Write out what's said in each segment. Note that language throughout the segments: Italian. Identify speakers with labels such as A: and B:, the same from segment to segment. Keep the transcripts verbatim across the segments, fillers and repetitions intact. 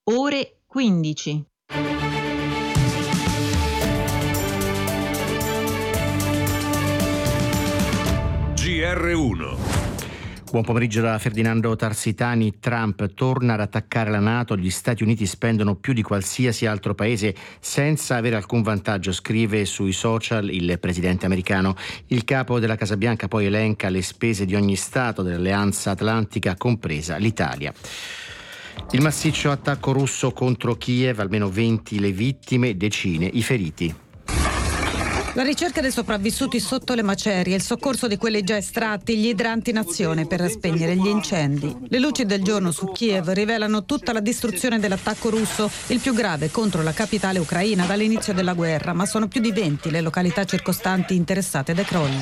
A: ore quindici.
B: G R uno.
C: Buon pomeriggio da Ferdinando Tarsitani. Trump torna ad attaccare la NATO. Gli Stati Uniti spendono più di qualsiasi altro paese senza avere alcun vantaggio, scrive sui social il presidente americano. Il capo della Casa Bianca poi elenca le spese di ogni Stato dell'Alleanza Atlantica, compresa l'Italia. Il massiccio attacco russo contro Kiev, almeno venti le vittime, decine i feriti.
D: La ricerca dei sopravvissuti sotto le macerie, il soccorso di quelli già estratti, gli idranti in azione per spegnere gli incendi. Le luci del giorno su Kiev rivelano tutta la distruzione dell'attacco russo, il più grave contro la capitale ucraina dall'inizio della guerra, ma sono più di venti le località circostanti interessate dai crolli.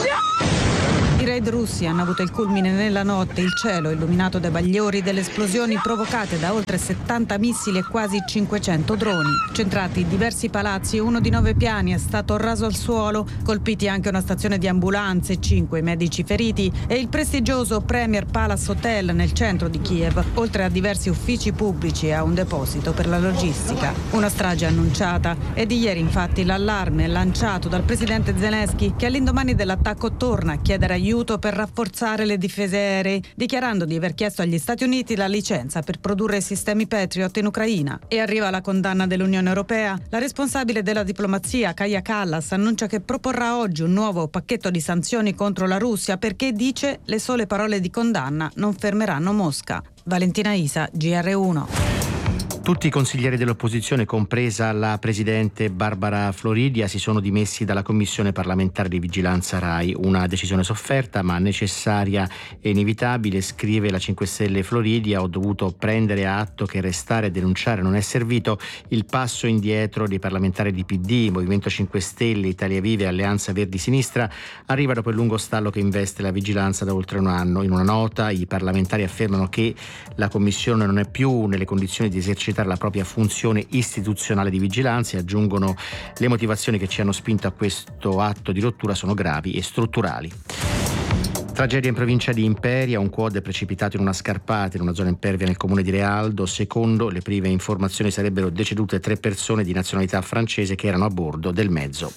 D: I raid russi hanno avuto il culmine nella notte, il cielo illuminato dai bagliori delle esplosioni provocate da oltre settanta missili e quasi cinquecento droni. Centrati in diversi palazzi, uno di nove piani è stato raso al suolo, colpiti anche una stazione di ambulanze, cinque medici feriti e il prestigioso Premier Palace Hotel nel centro di Kiev, oltre a diversi uffici pubblici e a un deposito per la logistica. Una strage annunciata e di ieri infatti l'allarme lanciato dal presidente Zelensky che all'indomani dell'attacco torna a chiedere aiuto per rafforzare le difese aeree, dichiarando di aver chiesto agli Stati Uniti la licenza per produrre sistemi Patriot in Ucraina. E arriva la condanna dell'Unione Europea. La responsabile della diplomazia, Kaja Kallas, annuncia che proporrà oggi un nuovo pacchetto di sanzioni contro la Russia perché, dice, le sole parole di condanna non fermeranno Mosca. Valentina Isa, G R uno.
C: Tutti i consiglieri dell'opposizione, compresa la presidente Barbara Floridia, si sono dimessi dalla commissione parlamentare di vigilanza RAI. Una decisione sofferta ma necessaria e inevitabile, scrive la cinque Stelle Floridia. Ho dovuto prendere atto che restare e denunciare non è servito. Il passo indietro dei parlamentari di P D, Movimento cinque Stelle, Italia Viva e Alleanza Verdi Sinistra arriva dopo il lungo stallo che investe la vigilanza da oltre un anno. In una nota i parlamentari affermano che la commissione non è più nelle condizioni di esercitare la propria funzione istituzionale di vigilanza e aggiungono: le motivazioni che ci hanno spinto a questo atto di rottura sono gravi e strutturali. Tragedia in provincia di Imperia, un quad è precipitato in una scarpata in una zona impervia nel comune di Realdo. Secondo le prime informazioni sarebbero decedute tre persone di nazionalità francese che erano a bordo del mezzo.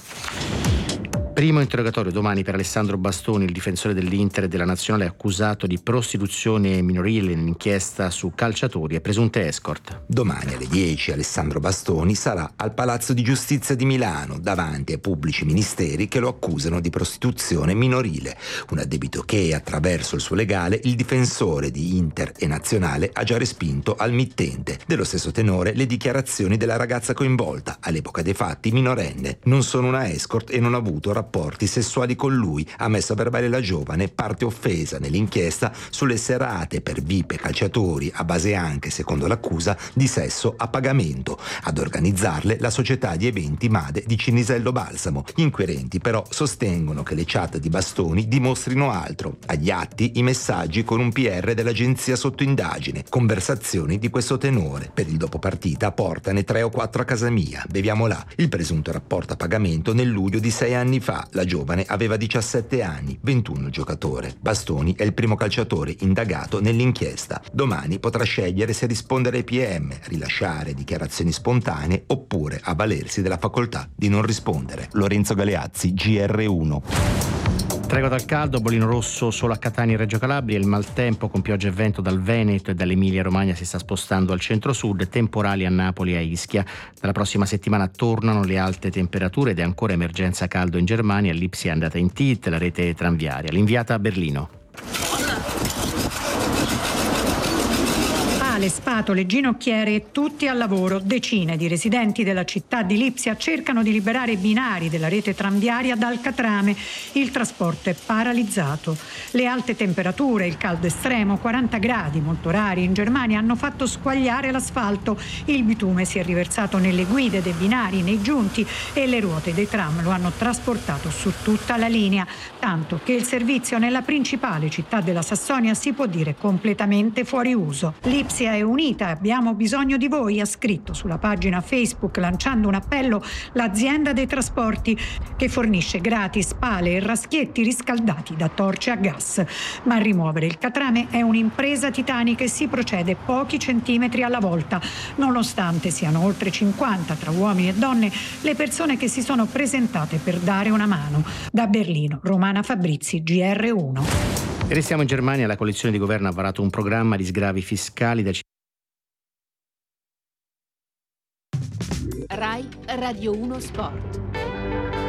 C: Primo interrogatorio domani per Alessandro Bastoni, il difensore dell'Inter e della Nazionale accusato di prostituzione minorile in inchiesta su calciatori e presunte escort.
E: Domani alle dieci Alessandro Bastoni sarà al Palazzo di Giustizia di Milano davanti ai pubblici ministeri che lo accusano di prostituzione minorile, un addebito che attraverso il suo legale il difensore di Inter e Nazionale ha già respinto al mittente. Dello stesso tenore le dichiarazioni della ragazza coinvolta, all'epoca dei fatti minorenne. Non sono una escort e non ho avuto rapporti rapporti sessuali con lui, ha messo a verbale la giovane, parte offesa nell'inchiesta sulle serate per V I P e calciatori a base anche, secondo l'accusa, di sesso a pagamento. Ad organizzarle la società di eventi Made di Cinisello Balsamo. Gli inquirenti però sostengono che le chat di Bastoni dimostrino altro. Agli atti i messaggi con un P R dell'agenzia sotto indagine, conversazioni di questo tenore. Per il dopo partita portane tre o quattro a casa mia, beviamo là. Il presunto rapporto a pagamento nel luglio di sei anni fa. La giovane aveva diciassette anni, ventuno il giocatore. Bastoni è il primo calciatore indagato nell'inchiesta. Domani potrà scegliere se rispondere ai P M, rilasciare dichiarazioni spontanee oppure avvalersi della facoltà di non rispondere. Lorenzo Galeazzi, G R uno.
C: Tregua dal caldo, bollino rosso solo a Catania e Reggio Calabria. Il maltempo con pioggia e vento dal Veneto e dall'Emilia Romagna si sta spostando al centro-sud, temporali a Napoli e a Ischia. Dalla prossima settimana tornano le alte temperature ed è ancora emergenza caldo in Germania. L'Ipsia è andata in tilt, la rete tranviaria. L'inviata a Berlino.
F: Le spatole, ginocchiere e tutti al lavoro. Decine di residenti della città di Lipsia cercano di liberare i binari della rete tranviaria dal catrame. Il trasporto è paralizzato. Le alte temperature, il caldo estremo, quaranta gradi molto rari in Germania, hanno fatto squagliare l'asfalto. Il bitume si è riversato nelle guide dei binari, nei giunti, e le ruote dei tram lo hanno trasportato su tutta la linea, tanto che il servizio nella principale città della Sassonia si può dire completamente fuori uso. Lipsia è unita, abbiamo bisogno di voi, ha scritto sulla pagina Facebook, lanciando un appello l'azienda dei trasporti che fornisce gratis pale e raschietti riscaldati da torce a gas. Ma a rimuovere il catrame è un'impresa titanica e si procede pochi centimetri alla volta. Nonostante siano oltre cinquanta tra uomini e donne le persone che si sono presentate per dare una mano. Da Berlino, Romana Fabrizi, G R uno.
C: Restiamo in Germania. La coalizione di governo ha varato un programma di sgravi fiscali da
A: Rai Radio uno Sport.